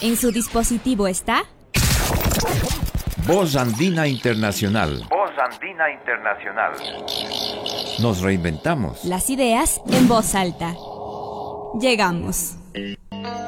¿En su dispositivo está? Voz Andina Internacional. Voz Andina Internacional. Nos reinventamos. Las ideas en voz alta. Llegamos.